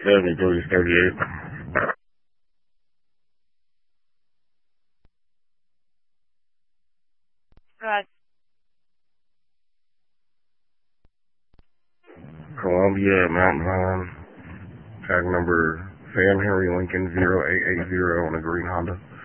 7338. Right. Columbia, Mountain Vine, tag number Sam Henry Lincoln 0880 on a green Honda.